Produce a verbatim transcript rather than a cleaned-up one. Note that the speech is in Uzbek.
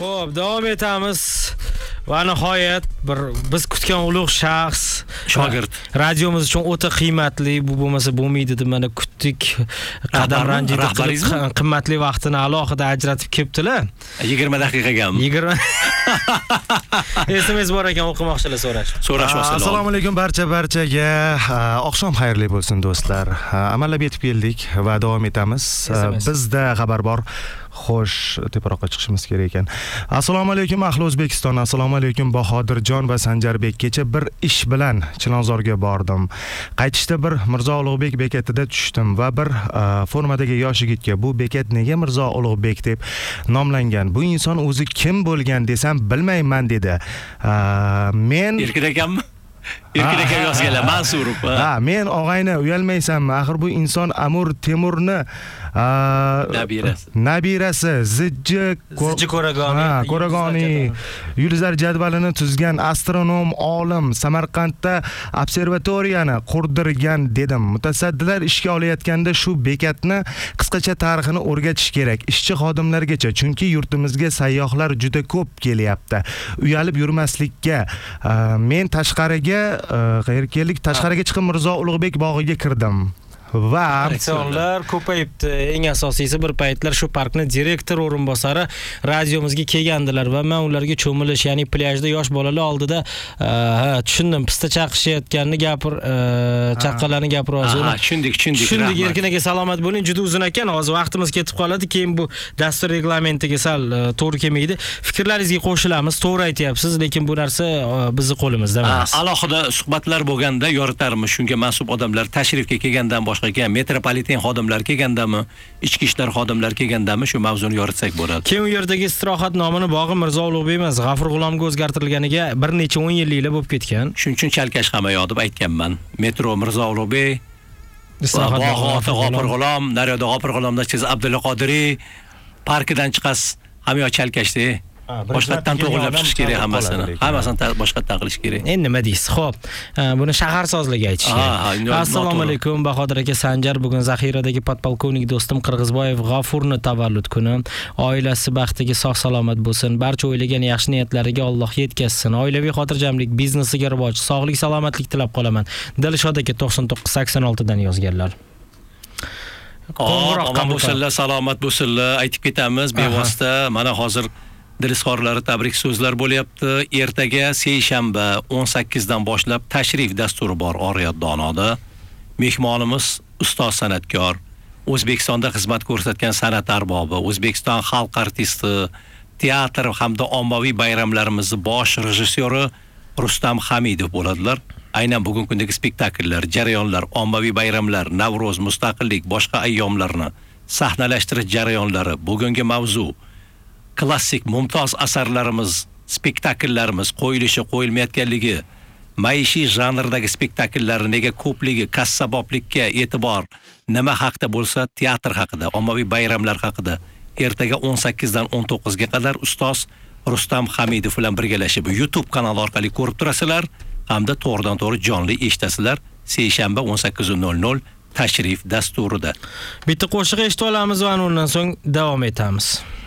Xo'p, davom etamiz. Va nihoyat bir biz kutgan ulug' shaxs, shogird. Radiomiz uchun o'ta qiymatli, bu bo'lmasa bo'lmaydi deb mana kutdik. Qadam ranjida qilib qimmatli vaqtini alohida ajratib kelibdilar. yigirma daqiqagami? yigirma S M S bor ekan, o'qimoqchilar so'rash. So'rash vosila. Assalomu alaykum barcha barchaga. Oqshom xayrli bo'lsin do'stlar. Amallab yetib keldik va davom etamiz. Bizda xabar bor. Xo'sh, teparoqqa chiqishimiz kerak ekan. Assalomu alaykum ahli O'zbekiston. Assalomu alaykum Bahodirjon va Sanjarbek. Kecha bir ish bilan Chilonzorga bordim. Qaytishda bir Mirzo Ulug'bek bekatida tushdim va bir uh, formadagi yosh yigitga bu bekat nega Mirzo Ulug'bek deb nomlangan? Bu inson o'zi kim bo'lgan desam bilmayman dedi. Uh, men Erkak ekanmi? Erkak ekan yozganlar, Mansurov. Ha, men og'ayni uyalmaysanmi? Axir bu inson Amur Temurni nabirasi. Nabirasi Zijji Zijji Qo'rag'oni, ha, Qo'rag'oni yulduzlar jadvalini tuzgan astronom olim Samarqandda observatoriyani qurdirgan dedim. Mutasaddilar ishga olayotganda shu bekatni qisqacha tarixini o'rgatish kerak. Ishchi xodimlargacha, chunki yurtimizga sayyohlar juda ko'p kelyapti. Uyalib yurmaslikka. Men tashqariga qayerga keldik? Tashqariga chiqib Mirzo Ulug'bek bog'iga kirdim. Va insonlar ko'payibdi. Eng asosiysi bir paytlar shu parkning direktor o'rinbosari radiomizga kelgandilar va men ularga cho'milish, ya'ni plyajda yosh bolalar oldida ha, tushundim, pista chaqishayotganini gapir, chaqqalarni gapiryapsiz. Ha, tushundik, tushundik. Tushundik, Erkin aka salomat bo'ling. Juda uzun ekan, hozir vaqtimiz ketib qoladi. Keyin bu dastur reglamentiga sal to'g'ri kelmaydi. Fikrlaringizga qo'shilamiz. To'g'ri aytyapsiz, lekin bu narsa bizning qo'limizda emas. Alohida suhbatlar bo'lganda yoritarmiz. Shunga mas'ul odamlar tashrifga kelgandan boshqa metropoliten xodimlar kelgandami, ichki ishlar xodimlar kelgandami shu mavzuni yoritsak bo'ladi. Keyin u yerdagi istirohat nomini bog'i Mirzo Ulug'bek emas, G'afur G'ulomga o'zgartirilganiga bir necha o'n yilliklar bo'lib ketgan. Shuning uchun chalkash hamma deb aytganman. Metro Mirzo Ulug'bek, istirohat bog'i G'afur G'ulom, naryoqda G'afur G'ulomdan chiz Abdulla Qodiriy, parkidan chiqas hamma chalkashda. Boshqatdan to'g'rilab chiqish kerak hammasini. Hammasini boshqatdan qilish kerak. Endi nima deysiz? Xo'p, buni shaharsozlik aytishgan. Assalomu alaykum Bahodir aka, Sanjar. Bugun zaxiradagi podpolkovnik do'stim Qirg'izboyev G'afurni tavallud kuni. Oilasi baxtiga sog'-salomat bo'lsin. Barcha o'ylagan yaxshi niyatlariga Alloh yetkazsin. Oilaviy xotirjamlik, biznesiga rivoj, sog'lik, salomatlik tilab qolaman. Dilshod aka to'qson to'qqiz sakson olti dan yozganlar. Qo'ng'iroq qabul bo'lsinlar, salomat bo'lsinlar. Aytib ketamiz bevosita. Mana hozir Dilizxorlari tabrik so'zlar bo'lyapti. Ertaga seshanba o'n sakkizdan boshlab tashrif dasturi bor Oriyat Donoda. Mehmonimiz ustoz san'atkor, O'zbekistonda xizmat ko'rsatgan san'at arbobi, O'zbekiston xalq artisti, teatr hamda ommaviy bayramlarimizning bosh rejissyori Rustam Hamidov bo'ladilar. Aynan bugungi kundagi spektakllar, jarayonlar, ommaviy bayramlar, Navro'z, mustaqillik, boshqa ayyomlarni sahnalashtirish jarayonlari, bugungi mavzu klassik mumtoz asarlarimiz, spektakllarimiz qo'yilishi, qo'yilmayotganligi, maishiy janrdagi spektakllar nega ko'pligi, kassaboblikka e'tibor, nima haqida bo'lsa, teatr haqida, ommaviy bayramlar haqida ertaga o'n sakkizdan o'n to'qqizga qadar ustoz Rustam Hamidov bilan birgalashib YouTube kanali orqali ko'rib turasizlar hamda to'g'ridan to'g'ri jonli eshitasizlar. Seshanba o'n sakkiz nol nol tashrif dasturida. Bitta qo'shiq eshitib olamiz va undan so'ng davom etamiz.